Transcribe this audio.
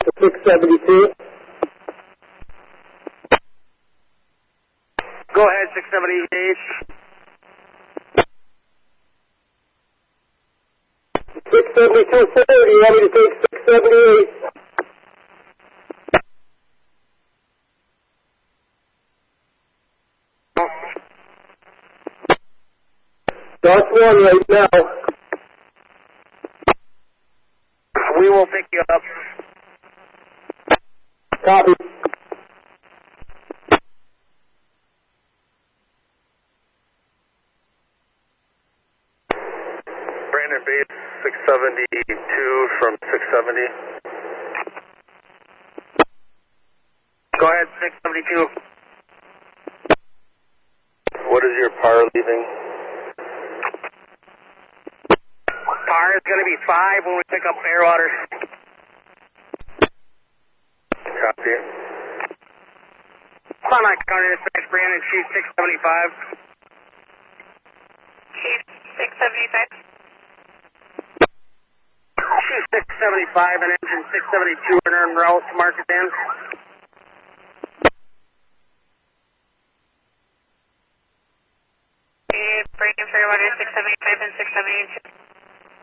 672. Go ahead, 678. 672, sir. Do you want me to take 678? Dark 1 right now. We will pick you up. Copy. Brandon Base 672 from 670. Go ahead, 672. What is your par leaving? Par is going to be 5 when we pick up Fairwater. Copy. On my counter dispatch, Brandon, Chief 675. Chief 675. Chief 675 and engine 672 are en route to Market Dan. Brandon Fairwater 675 and 678.